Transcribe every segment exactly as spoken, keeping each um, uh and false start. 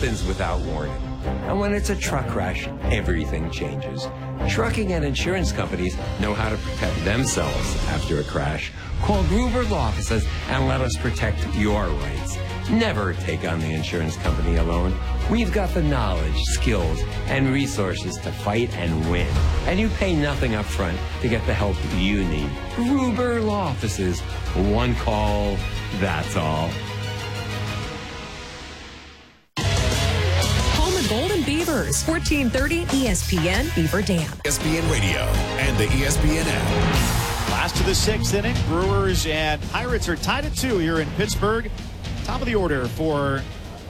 happens without warning. And when it's a truck crash, everything changes. Trucking and insurance companies know how to protect themselves after a crash. Call Gruber Law Offices and let us protect your rights. Never take on the insurance company alone. We've got the knowledge, skills, and resources to fight and win. And you pay nothing up front to get the help you need. Gruber Law Offices. One call, that's all. Golden Beavers, fourteen thirty E S P N Beaver Dam. E S P N Radio and the E S P N app. Last of the sixth inning, Brewers and Pirates are tied at two here in Pittsburgh. Top of the order for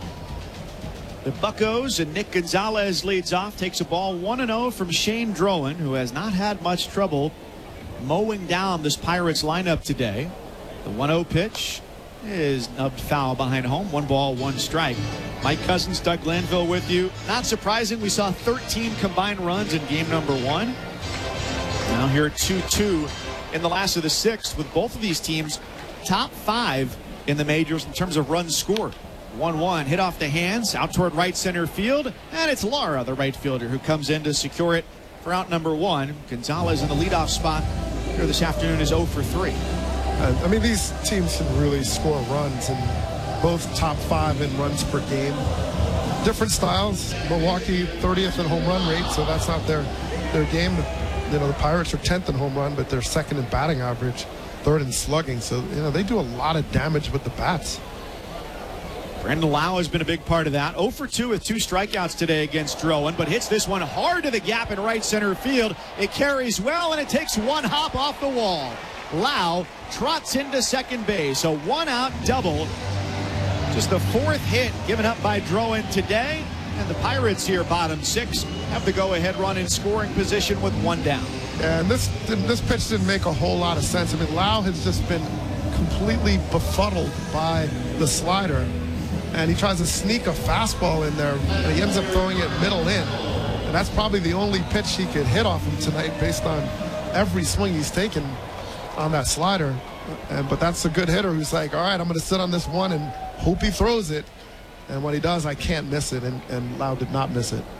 the Buccos, and Nick Gonzalez leads off, takes a ball one and oh from Shane Drowan, who has not had much trouble mowing down this Pirates lineup today. The one oh pitch is nubbed foul behind home. One ball, one strike. Mike Cousins, Doug Glanville with you. Not surprising, we saw thirteen combined runs in game number one. Now here two two in the last of the sixth, with both of these teams top five in the majors in terms of runs scored. one one hit off the hands out toward right center field, and it's Lara, the right fielder, who comes in to secure it for out number one. Gonzalez in the leadoff spot here this afternoon is oh for three. Uh, I mean, these teams can really score runs, and both top five in runs per game. Different styles. Milwaukee thirtieth in home run rate, so that's not their their game. You know, the Pirates are tenth in home run, but they're second in batting average, third in slugging. So, you know, they do a lot of damage with the bats. Brandon Lau has been a big part of that. oh for two with two strikeouts today against Drowan, but hits this one hard to the gap in right center field. It carries well, and it takes one hop off the wall. Lau trots into second base. A one-out double. Just the fourth hit given up by Drowan today. And the Pirates here, bottom six, have the go-ahead run in scoring position with one down. And this this pitch didn't make a whole lot of sense. I mean, Lau has just been completely befuddled by the slider. And he tries to sneak a fastball in there, and he ends up throwing it middle in. And that's probably the only pitch he could hit off him tonight based on every swing he's taken on that slider. And but that's a good hitter who's like, all right, I'm going to sit on this one and hope he throws it. And when he does, I can't miss it, and, and Lau did not miss it.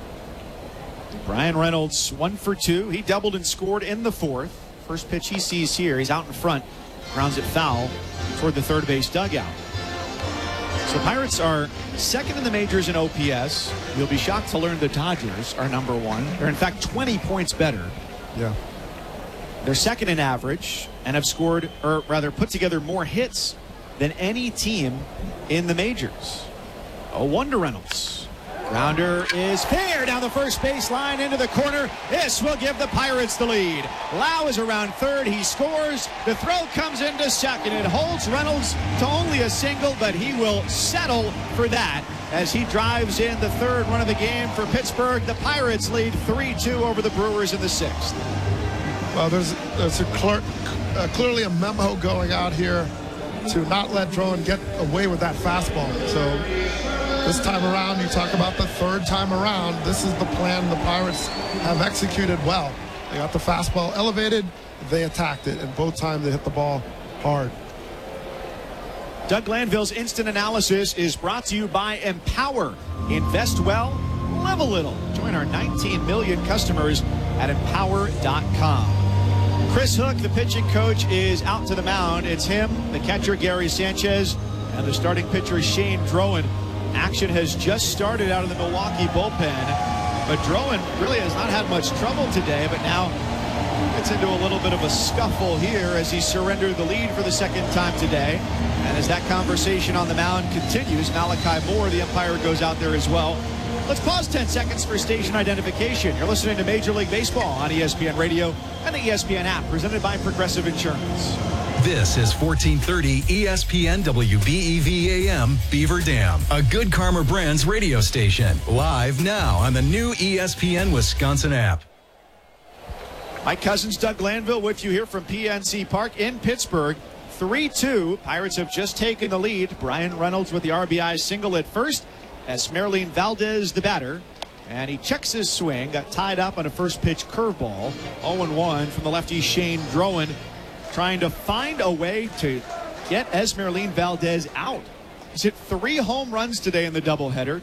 Brian Reynolds, one for two. He doubled and scored in the fourth. First pitch he sees here. He's out in front, grounds it foul toward the third base dugout. So the Pirates are second in the majors in O P S. You'll be shocked to learn the Dodgers are number one. They're in fact twenty points better. Yeah. They're second in average and have scored, or rather put together more hits than any team in the majors. oh one to Reynolds. Grounder is fair down the first baseline into the corner. This will give the Pirates the lead. Lau is around third. He scores. The throw comes into second. It holds Reynolds to only a single, but he will settle for that as he drives in the third run of the game for Pittsburgh. The Pirates lead three two over the Brewers in the sixth. Well, there's, there's a clear, uh, clearly a memo going out here to not let Drowan get away with that fastball. So this time around, you talk about the third time around, this is the plan the Pirates have executed well. They got the fastball elevated, they attacked it, and both times they hit the ball hard. Doug Glanville's instant analysis is brought to you by Empower. Invest well, live a little. Join our nineteen million customers at empower dot com. Chris Hook, the pitching coach, is out to the mound. It's him, the catcher Gary Sanchez, and the starting pitcher Shane Drowan. Action has just started out of the Milwaukee bullpen, but Drowan really has not had much trouble today, but now gets into a little bit of a scuffle here as he surrendered the lead for the second time today. And as that conversation on the mound continues, Malachi Moore, the umpire, goes out there as well. Let's pause ten seconds for station identification. You're listening to Major League Baseball on E S P N Radio and the E S P N app, presented by Progressive Insurance. This is fourteen thirty E S P N W B E V A M Beaver Dam, a Good Karma Brands radio station. Live now on the new E S P N Wisconsin app. Mike Cousins, Doug Glanville with you here from P N C Park in Pittsburgh. three two. Pirates have just taken the lead. Brian Reynolds with the R B I single at first. Esmeralyn Valdez, the batter. And he checks his swing. Got tied up on a first pitch curveball. oh one from the lefty Shane Drowan, trying to find a way to get Esmeralyn Valdez out. He's hit three home runs today in the doubleheader.